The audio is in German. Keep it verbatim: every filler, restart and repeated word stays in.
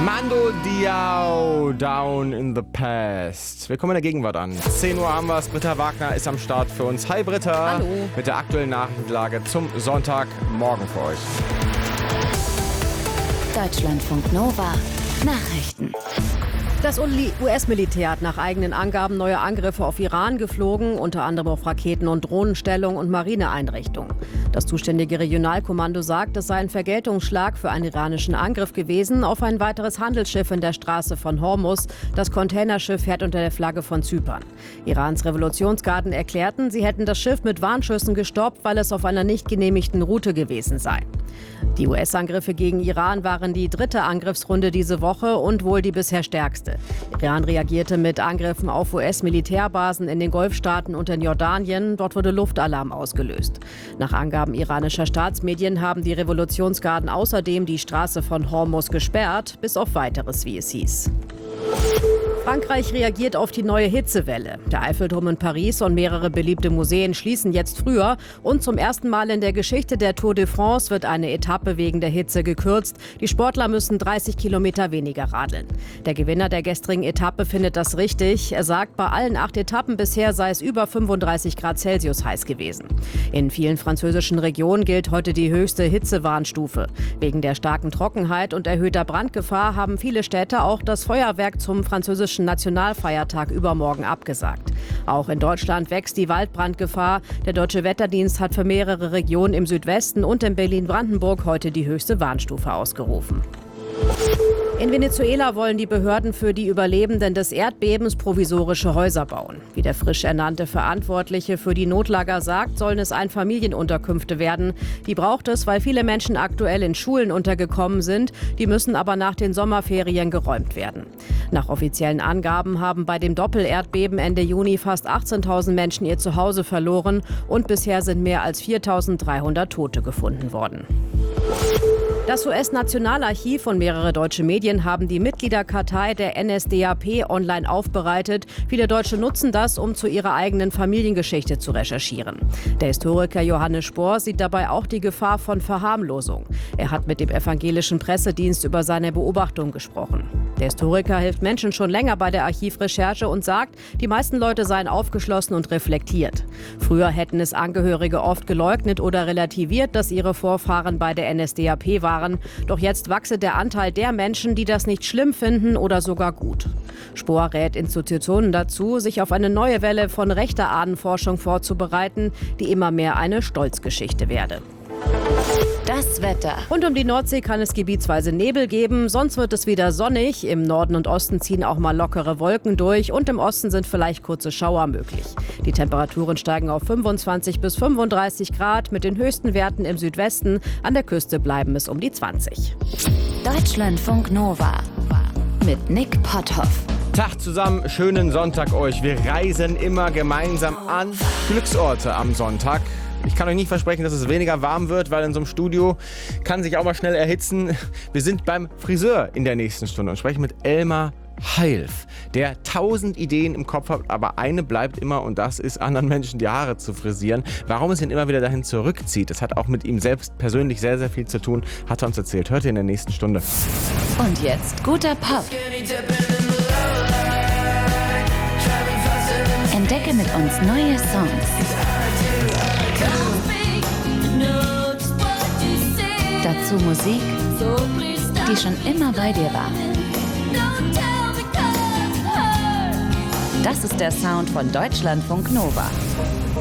Mando Diao, Down in the Past. Wir kommen in der Gegenwart an. zehn Uhr haben wir es. Britta Wagner ist am Start für uns. Hi Britta. Hallo. Mit der aktuellen Nachrichtenlage zum Sonntagmorgen für euch. Deutschlandfunk Nova. Nachrichten. Das U S-Militär hat nach eigenen Angaben neue Angriffe auf Iran geflogen, unter anderem auf Raketen- und Drohnenstellungen und Marineeinrichtungen. Das zuständige Regionalkommando sagt, es sei ein Vergeltungsschlag für einen iranischen Angriff gewesen auf ein weiteres Handelsschiff in der Straße von Hormuz. Das Containerschiff fährt unter der Flagge von Zypern. Irans Revolutionsgarden erklärten, sie hätten das Schiff mit Warnschüssen gestoppt, weil es auf einer nicht genehmigten Route gewesen sei. Die U S-Angriffe gegen Iran waren die dritte Angriffsrunde diese Woche und wohl die bisher stärkste. Iran reagierte mit Angriffen auf U S-Militärbasen in den Golfstaaten und in Jordanien. Dort wurde Luftalarm ausgelöst. Nach Angaben iranischer Staatsmedien haben die Revolutionsgarden außerdem die Straße von Hormuz gesperrt, bis auf Weiteres, wie es hieß. Frankreich reagiert auf die neue Hitzewelle. Der Eiffelturm in Paris und mehrere beliebte Museen schließen jetzt früher. Und zum ersten Mal in der Geschichte der Tour de France wird eine Etappe wegen der Hitze gekürzt. Die Sportler müssen dreißig Kilometer weniger radeln. Der Gewinner der gestrigen Etappe findet das richtig. Er sagt, bei allen acht Etappen bisher sei es über fünfunddreißig Grad Celsius heiß gewesen. In vielen französischen Regionen gilt heute die höchste Hitzewarnstufe. Wegen der starken Trockenheit und erhöhter Brandgefahr haben viele Städte auch das Feuerwerk zum französischen Nationalfeiertag übermorgen abgesagt. Auch in Deutschland wächst die Waldbrandgefahr. Der Deutsche Wetterdienst hat für mehrere Regionen im Südwesten und in Berlin-Brandenburg heute die höchste Warnstufe ausgerufen. In Venezuela wollen die Behörden für die Überlebenden des Erdbebens provisorische Häuser bauen. Wie der frisch ernannte Verantwortliche für die Notlager sagt, sollen es Einfamilienunterkünfte werden. Die braucht es, weil viele Menschen aktuell in Schulen untergekommen sind. Die müssen aber nach den Sommerferien geräumt werden. Nach offiziellen Angaben haben bei dem Doppelerdbeben Ende Juni fast achtzehntausend Menschen ihr Zuhause verloren und bisher sind mehr als viertausenddreihundert Tote gefunden worden. Das U S-Nationalarchiv und mehrere deutsche Medien haben die Mitgliederkartei der N S D A P online aufbereitet. Viele Deutsche nutzen das, um zu ihrer eigenen Familiengeschichte zu recherchieren. Der Historiker Johannes Spohr sieht dabei auch die Gefahr von Verharmlosung. Er hat mit dem evangelischen Pressedienst über seine Beobachtung gesprochen. Der Historiker hilft Menschen schon länger bei der Archivrecherche und sagt, die meisten Leute seien aufgeschlossen und reflektiert. Früher hätten es Angehörige oft geleugnet oder relativiert, dass ihre Vorfahren bei der N S D A P waren. Doch jetzt wachse der Anteil der Menschen, die das nicht schlimm finden oder sogar gut. Spohr rät Institutionen dazu, sich auf eine neue Welle von rechter Ahnenforschung vorzubereiten, die immer mehr eine Stolzgeschichte werde. Das Wetter. Rund um die Nordsee kann es gebietsweise Nebel geben, sonst wird es wieder sonnig. Im Norden und Osten ziehen auch mal lockere Wolken durch und im Osten sind vielleicht kurze Schauer möglich. Die Temperaturen steigen auf fünfundzwanzig bis fünfunddreißig Grad, mit den höchsten Werten im Südwesten. An der Küste bleiben es um die zwanzig. Deutschlandfunk Nova mit Nick Potthoff. Tag zusammen, schönen Sonntag euch. Wir reisen immer gemeinsam an Glücksorte am Sonntag. Ich kann euch nicht versprechen, dass es weniger warm wird, weil in so einem Studio kann sich auch mal schnell erhitzen. Wir sind beim Friseur in der nächsten Stunde und sprechen mit Elmar Heilf, der tausend Ideen im Kopf hat, aber eine bleibt immer und das ist, anderen Menschen die Haare zu frisieren. Warum es ihn immer wieder dahin zurückzieht, das hat auch mit ihm selbst persönlich sehr, sehr viel zu tun, hat er uns erzählt. Hört ihr in der nächsten Stunde. Und jetzt guter Pop. Entdecke mit uns neue Songs. Dazu Musik, die schon immer bei dir war. Das ist der Sound von Deutschlandfunk Nova.